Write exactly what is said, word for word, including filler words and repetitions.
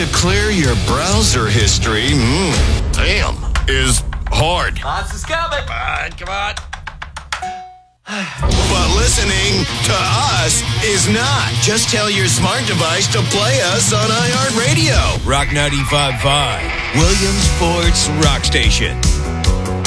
to clear your browser history, mm, damn, is hard. Lots is coming. Come on, come on. But listening to us is not. Just tell your smart device to play us on iHeartRadio. Rock ninety-five point five, Williamsport's Rock Station.